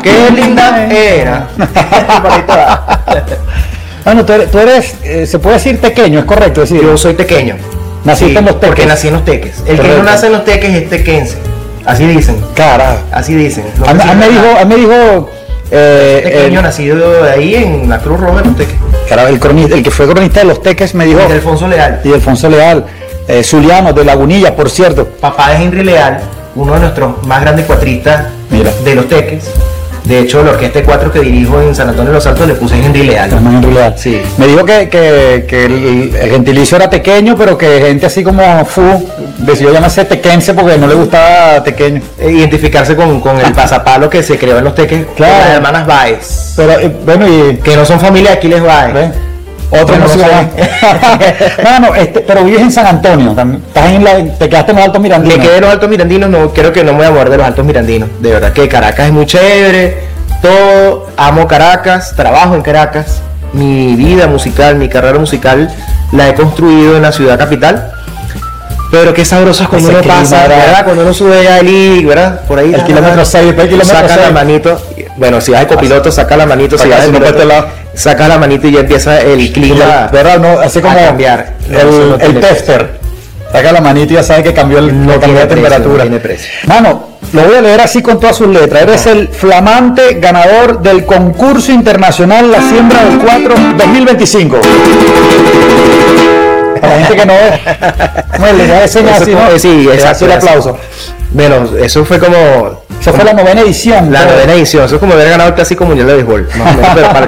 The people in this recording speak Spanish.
qué linda era. Bueno, tú eres, se puede decir tequeño, ¿es correcto decir? Yo soy tequeño. Naciste en los Teques. Porque nací en los Teques. El que no nace en los Teques es tequense. Así dicen. Carajo. Así dicen. A mí me dijo tequeño nacido de ahí en la Cruz Roja de los Teques. Carajo, el que fue cronista de los Teques me dijo. Y de Alfonso Leal. Y de Alfonso Leal. Zuliano, de Lagunilla, por cierto. Papá de Henry Leal, uno de nuestros más grandes cuatristas de los Teques. De hecho, la orquesta de cuatro que dirijo en San Antonio de los Altos le puse Henry Leal. Henry Leal. Sí. Me dijo que el gentilicio era tequeño, pero que gente así como decidió llamarse tequense porque no le gustaba tequeño. Identificarse con el pasapalo que se creó en los Teques, claro. Las hermanas Baez. Pero bueno, y que no son familia de Aquiles Baez. ¿Ves? Otro no se va. No, pero vives en San Antonio, te quedaste en los Altos Mirandinos. Me quedé en los Altos Mirandinos, no, creo que no me voy a mover de los Altos Mirandinos. De verdad que Caracas es muy chévere, todo, amo Caracas, trabajo en Caracas. Mi vida musical, mi carrera musical la he construido en la ciudad capital. Pero qué sabroso es cuando uno pasa, ¿verdad? Cuando uno sube a Eli, ¿verdad? Por ahí. El kilómetro 6, saca la manito. Bueno, si vas de copiloto, saca la manito. Si vas de piloto, saca la manito y ya empieza el clima. ¿Verdad? No, así como cambiar. El tester. Saca la manito y ya sabe que cambió la temperatura. No tiene precio. Mano, lo voy a leer así con todas sus letras. Eres el flamante ganador del concurso internacional La Siembra del 4 2025. Para la gente que no ve, bueno, le da señas así, ¿no? Sí, exacto. El aplauso. Bueno, eso fue como... Esa fue la 9ª edición. La 9ª edición, eso es como haber ganado el Clásico Mundial de Béisbol. Más o menos, pero